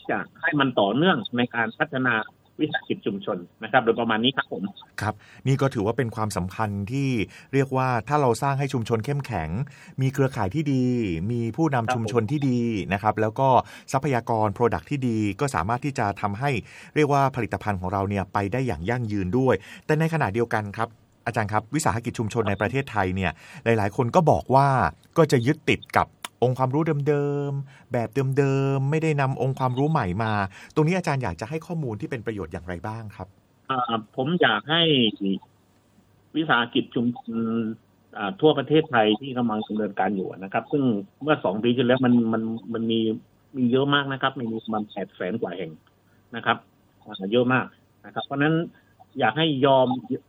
จะให้มันต่อเนื่องในการพัฒนาวิสาหกิจชุมชนนะครับโดยประมาณนี้ครับผมครับนี่ก็ถือว่าเป็นความสำคัญที่เรียกว่าถ้าเราสร้างให้ชุมชนเข้มแข็งมีเครือข่ายที่ดีมีผู้นำชุมชนที่ดีนะครับแล้วก็ทรัพยากร Product ที่ดีก็สามารถที่จะทำให้เรียกว่าผลิตภัณฑ์ของเราเนี่ยไปได้อย่างยั่งยืนด้วยแต่ในขณะเดียวกันครับอาจารย์ครับวิสาหกิจชุมชนในประเทศไทยเนี่ยหลายๆคนก็บอกว่าก็จะยึดติดกับองค์ความรู้เดิมๆแบบเดิมๆไม่ได้นำองค์ความรู้ใหม่มาตรงนี้อาจารย์อยากจะให้ข้อมูลที่เป็นประโยชน์อย่างไรบ้างครับผมอยากให้วิสาหกิจชุมชนทั่วประเทศไทยที่กำลังดำเนินการอยู่นะครับซึ่งเมื่อ2 ปีที่แล้วมันมีเยอะมากนะครับมีประมาณ800,000 กว่าแห่งนะครับเยอะมากนะครับเพราะนั้นอยากให้ยอ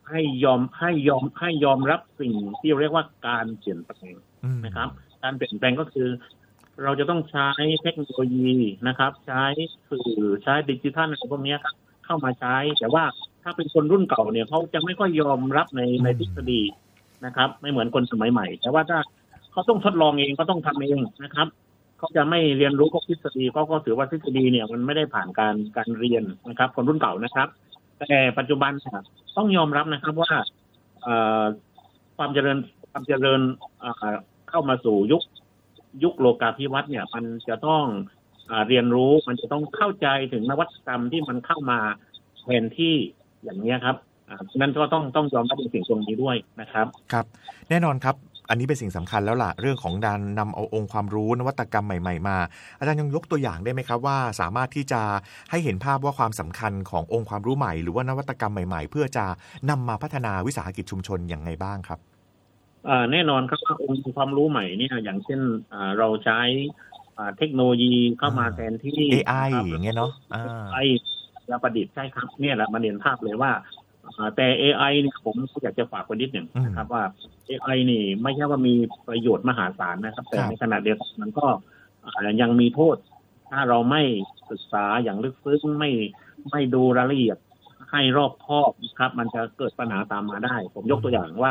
มรับสิ่งที่เรียกว่าการเปลี่ยนแปลงนะครับการเปลี่ยนแปลงก็คือเราจะต้องใช้เทคโนโลยีนะครับใช้สื่อใช้ดิจิทัลอะไรพวกนี้ครับเข้ามาใช้แต่ว่าถ้าเป็นคนรุ่นเก่าเนี่ยเขาจะไม่ค่อยยอมรับในทฤษฎีนะครับไม่เหมือนคนสมัยใหม่แต่ว่าถ้าเขาต้องทดลองเองก็ต้องทำเองนะครับเขาจะไม่เรียนรู้พวกทฤษฎีก็ถือว่าทฤษฎีเนี่ยมันไม่ได้ผ่านการเรียนนะครับคนรุ่นเก่านะครับแต่ปัจจุบันต้องยอมรับนะครับว่าความเจริญเข้ามาสู่ยุคโลกาภิวัตน์เนี่ยมันจะต้องเรียนรู้มันจะต้องเข้าใจถึงนวัตกรรมที่มันเข้ามาแทนที่อย่างนี้ครับนั้นก็ต้องยอมรับในสิ่งตรงนี้ด้วยนะครับครับแน่นอนครับอันนี้เป็นสิ่งสำคัญแล้วล่ะเรื่องของการนำเอาองค์ความรู้นวัตกรรมใหม่ๆมาอาจารย์ยังยกตัวอย่างได้ไหมครับว่าสามารถที่จะให้เห็นภาพว่าความสำคัญขององค์ความรู้ใหม่หรือว่านวัตกรรมใหม่ๆเพื่อจะนำมาพัฒนาวิสาหกิจชุมชนอย่างไรบ้างครับแน่นอนครับว่าองค์ความรู้ใหม่เนี่ยอย่างเช่นเราใช้เทคโนโลยีเข้ามาแทนที่ AI อย่างเงี้ยเนาะ AI และประดิษฐ์ใช่ครับเนี่ยแหละมาเรียนภาพเลยว่าแต่ AI เนี่ยผมอยากจะฝากไว้นิดหนึ่งนะครับว่า AI นี่ไม่ใช่ว่ามีประโยชน์มหาศาลนะครับแต่ในขณะเดียวกันมันก็ยังมีโทษถ้าเราไม่ศึกษาอย่างลึกซึ้งไม่ดูรายละเอียดให้รอบคอบครับมันจะเกิดปัญหาตามมาได้ผมยกตัวอย่างว่า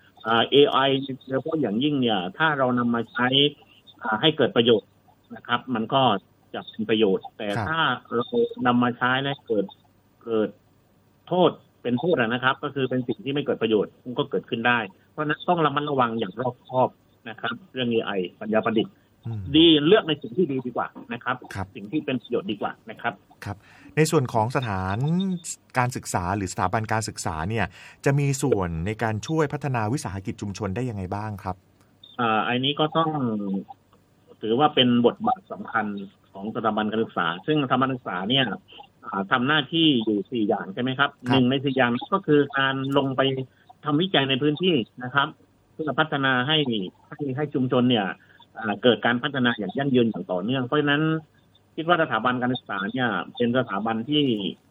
AI โดยเฉพาะอย่างยิ่งเนี่ยถ้าเรานำมาใช้ให้เกิดประโยชน์นะครับมันก็จะเป็นประโยชน์แต่ถ้าเรานำมาใช้และเกิดโทษเป็นโทษนะครับก็คือเป็นสิ่งที่ไม่เกิดประโยชน์มันก็เกิดขึ้นได้เพราะนั้นต้องระมัดระวังอย่างรอบคอบนะครับเรื่อง AI ปัญญาประดิษฐ์ดีเลือกในสิ่งที่ดีกว่านะครับสิ่งที่เป็นประโยชน์ดีกว่านะครับครับในส่วนของสถานการศึกษาหรือสถาบันการศึกษาเนี่ยจะมีส่วนในการช่วยพัฒนาวิสาหกิจชุมชนได้ยังไงบ้างครับอันนี้ก็ต้องถือว่าเป็นบทบาทสำคัญของสถาบันการศึกษาซึ่งสถาบันการศึกษาเนี่ยทำหน้าที่อยู่4 อย่างใช่ไหมครับ1 ใน 4 อย่างก็คือการลงไปทำวิจัยในพื้นที่นะครับเพื่อพัฒนาให้ชุมชนเนี่ยเกิดการพัฒนาอย่างยั่งยืนอย่างต่อเนื่องเพราะฉะนั้นคิดว่าสถาบันการศึกษาเนี่ยเป็นสถาบันที่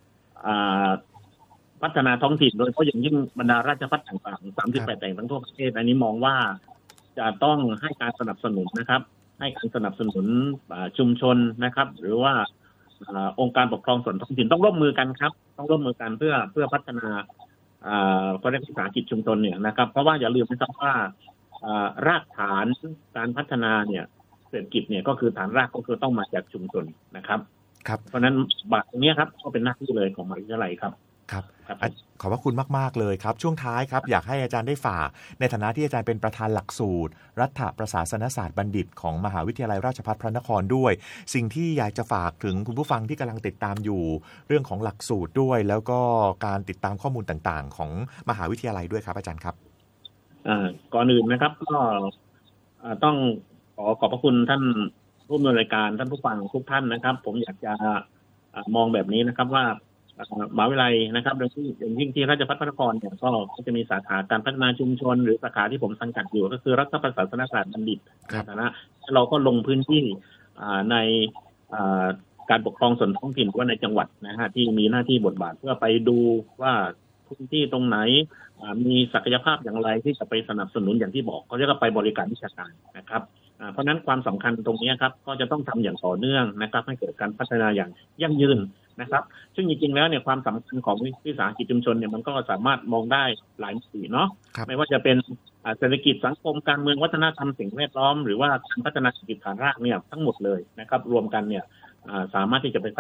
พัฒนาท้องถิ่นโดยเฉพาะอย่างยิ่งบรรดาราชภัฏต่างๆ38 แห่งทั้งทั่วประเทศอันนี้มองว่าจะต้องให้การสนับสนุนนะครับให้การสนับสนุนชุมชนนะครับหรือว่าองค์การปกครองส่วนท้องถิ่นต้องร่วมมือกันครับต้องร่วมมือกันเพื่อพัฒนาวิสาหกิจชุมชนเนี่ยนะครับเพราะว่าอย่าลืมนะครับว่ารากฐานการพัฒนาเนี่ยเศรษฐกิจเนี่ยก็คือฐานรากก็คือต้องมาจากชุมชนนะครับเพราะนั้นบาทตรงนี้ครับก็เป็นหน้าที่เลยของมหาวิทยาลัยครับครับขอบพระคุณมากๆเลยครับช่วงท้ายครับอยากให้อาจารย์ได้ฝากในฐานะที่อาจารย์เป็นประธานหลักสูตรรัฐประศาสนศาสตร์บัณฑิตของมหาวิทยาลัยราชภัฏพระนครด้วยสิ่งที่อยากจะฝากถึงคุณผู้ฟังที่กำลังติดตามอยู่เรื่องของหลักสูตรด้วยแล้วก็การติดตามข้อมูลต่างๆของมหาวิทยาลัยด้วยครับอาจารย์ครับก่อนอื่นนะครับก็ต้องขอบพระคุณท่านผู้ดำเนินรายการท่านผู้ฟังทุกท่านนะครับผมอยากจะมองแบบนี้นะครับว่ามหาวิทยาลัยนะครับโดยที่อย่างยิ่งที่ราชภัฏพระนครเนี่ยก็จะมีสาขาการพัฒนาชุมชนหรือสาขาที่ผมสังกัดอยู่ก็คือรัฐประศาสนศาสตร์บัณฑิตนะเราก็ลงพื้นที่ในการปกครองส่วนท้องถิ่นว่าในจังหวัดนะฮะที่มีหน้าที่บทบาทเพื่อไปดูว่าพื้นที่ตรงไหนมีศักยภาพอย่างไรที่จะไปสนับสนุนอย่างที่บอกเขาเรียกว่าไปบริการวิชาการนะครับเพราะนั้นความสำคัญตรงนี้ครับก็จะต้องทำอย่างต่อเนื่องนะครับให้เกิดการพัฒนาอย่างยั่งยืนนะครับซึ่งจริงๆแล้วเนี่ยความสำคัญของวิสาหกิจชุมชนเนี่ยมันก็สามารถมองได้หลายมิติเนาะไม่ว่าจะเป็นเศรษฐกิจสังคมการเมืองวัฒนธรรมสิ่งแวดล้อมหรือว่าการพัฒนาเศรษฐกิจฐานรากเนี่ยทั้งหมดเลยนะครับรวมกันเนี่ยสามารถที่จะไป